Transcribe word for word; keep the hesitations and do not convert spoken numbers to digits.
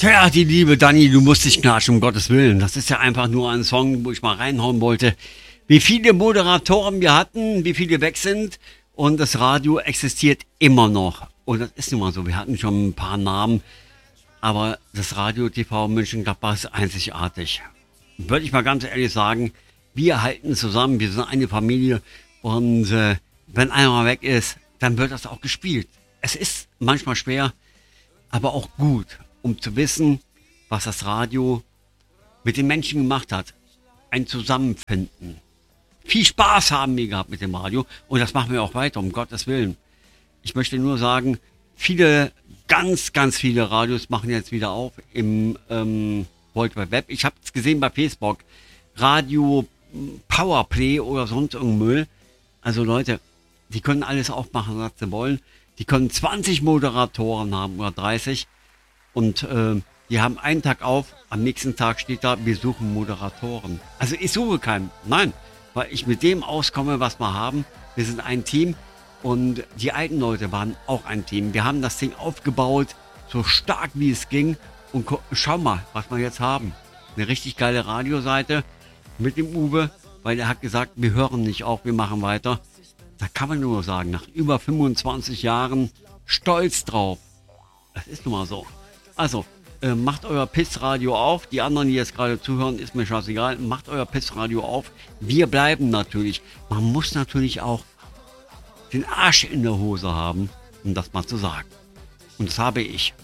Tja, die liebe Dani, du musst dich knatschen, um Gottes Willen. Das ist ja einfach nur ein Song, wo ich mal reinhauen wollte. Wie viele Moderatoren wir hatten, wie viele weg sind. Und das Radio existiert immer noch. Und das ist nun mal so. Wir hatten schon ein paar Namen. Aber das Radio T V Mönchengladbach ist einzigartig. Würde ich mal ganz ehrlich sagen, wir halten zusammen. Wir sind eine Familie. Und äh, wenn einer mal weg ist, dann wird das auch gespielt. Es ist manchmal schwer, aber auch gut, um zu wissen, was das Radio mit den Menschen gemacht hat. Ein Zusammenfinden. Viel Spaß haben wir gehabt mit dem Radio und das machen wir auch weiter, um Gottes Willen. Ich möchte nur sagen, viele, ganz, ganz viele Radios machen jetzt wieder auf im ähm, World Wide Web. Ich habe es gesehen bei Facebook. Radio Powerplay oder sonst irgendein Müll. Also Leute, die können alles aufmachen, was sie wollen. Die können zwanzig Moderatoren haben oder dreißig. Und äh, die haben einen Tag auf, am nächsten Tag steht da, wir suchen Moderatoren. Also ich suche keinen, nein, weil ich mit dem auskomme, was wir haben. Wir sind ein Team und die alten Leute waren auch ein Team. Wir haben das Ding aufgebaut, so stark wie es ging. Und schau mal, was wir jetzt haben. Eine richtig geile Radioseite mit dem Uwe, weil er hat gesagt, wir hören nicht auf, wir machen weiter. Da kann man nur sagen, nach über fünfundzwanzig Jahren stolz drauf. Das ist nun mal so. Also, äh, macht euer Pissradio auf. Die anderen, die jetzt gerade zuhören, ist mir scheißegal. Macht euer Pissradio auf. Wir bleiben natürlich. Man muss natürlich auch den Arsch in der Hose haben, um das mal zu sagen. Und das habe ich.